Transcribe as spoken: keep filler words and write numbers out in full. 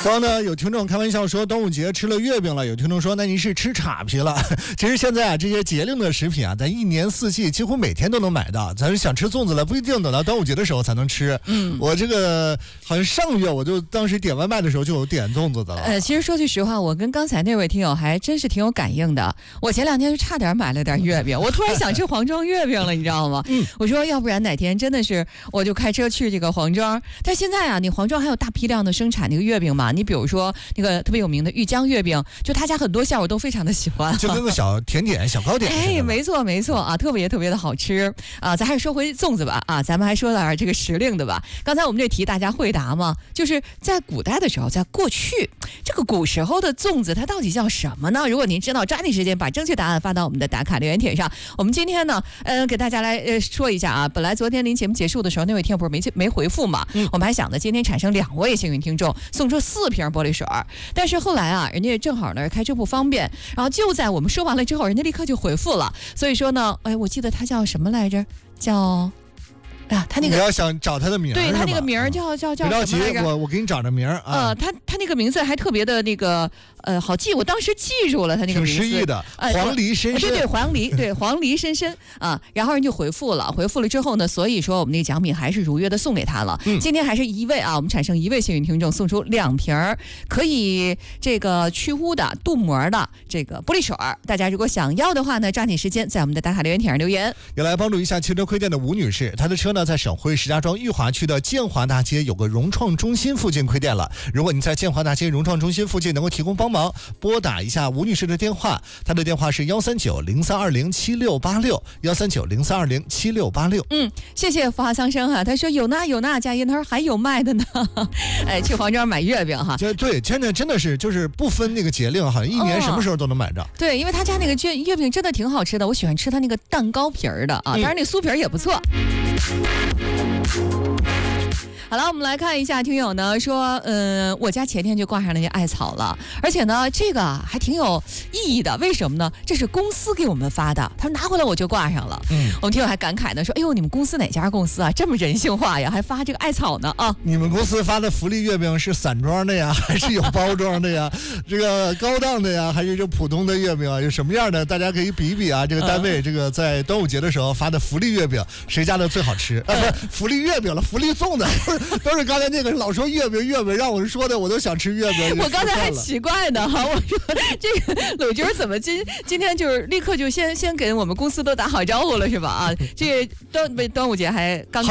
然后呢，有听众开玩笑说端午节吃了月饼了，有听众说那您是吃岔皮了。其实现在啊，这些节令的食品啊，咱一年四季几乎每天都能买到。咱是想吃粽子了，不一定等到端午节的时候才能吃。嗯，我这个好像上月我就当时点外卖的时候就有点粽子的了。 呃，其实说句实话，我跟刚才那位听友还真是挺有感应的。我前两天就差点买了点月饼，我突然想吃黄庄月饼了，你知道吗？嗯，我说要不然哪天真的是我就开车去这个黄庄。但现在啊，你黄庄还有大批量的生产那个月饼嘛？你比如说那个特别有名的玉江月饼，就他家很多馅我都非常的喜欢， 就跟个小甜点、小糕点。 哎，没错没错啊，特别特别的好吃啊！咱还是说回粽子吧啊，咱们还说点这个时令的吧。刚才我们这题大家会答吗？就是在古代的时候，在过去这个古时候的粽子它到底叫什么呢？如果您知道，抓紧时间把正确答案发到我们的打卡留言帖上。我们今天呢，呃，给大家来呃说一下啊。本来昨天临节目结束的时候，那位听友不是没没回复嘛？嗯，我们还想着今天产生两位幸运听众，送出四瓶玻璃水。但是后来啊，人家正好呢开车不方便，然后就在我们说完了之后，人家立刻就回复了。所以说呢，哎，我记得他叫什么来着？叫。啊，他那个你要想找他的名儿， 对他那个名儿叫叫叫什么来着？ 我我给你找着名儿啊。 呃，他他那个名字还特别的那个呃好记，我当时记住了他那个名字， 挺诗意的。黄鹂深深， 对对，黄鹂，对黄鹂深深啊。然后人就回复了，回复了之后呢，所以说我们那个奖品还是如约的送给他了。嗯，今天还是一位啊，我们产生一位幸运听众，送出两瓶可以这个去污的镀膜的这个玻璃水。大家如果想要的话呢，抓紧时间在我们的打卡留言帖上留言。 也来帮助一下汽车亏店的吴女士，她的车呢在省会石家庄裕华区的建华大街有个融创中心附近亏店了。如果你在建华大街融创中心附近能够提供帮忙，拨打一下吴女士的电话，她的电话是幺三九零三二零七六八六幺三九零三二零七六八六。 嗯，谢谢福华桑生哈，他说有呢有呢，佳音他说还有卖的呢。哎，去黄庄买月饼哈。 对，现在真的是就是不分那个节令，好像一年什么时候都能买着。哦、 对，因为他家那个月月饼真的挺好吃的，我喜欢吃他那个蛋糕皮儿的啊，当然那酥皮儿也不错。好了，我们来看一下听友呢说，嗯，我家前天就挂上那些艾草了，而且呢这个还挺有意义的，为什么呢？这是公司给我们发的，他说拿回来我就挂上了。嗯，我们听友还感慨呢，说，哎呦，你们公司哪家公司啊，这么人性化呀，还发这个艾草呢啊？ 你们公司发的福利月饼是散装的呀，还是有包装的呀？这个高档的呀，还是这普通的月饼啊？有什么样的？大家可以比一比啊。这个单位这个在端午节的时候发的福利月饼，谁家的最好吃？啊，不是福利月饼了，福利粽子。都是刚才那个老说月饼月饼，让我说的我都想吃月饼。 我刚才还奇怪呢哈，我说这个鲁军怎么今今天就是立刻就先先给我们公司都打好招呼了是吧？啊，这端端午节还刚。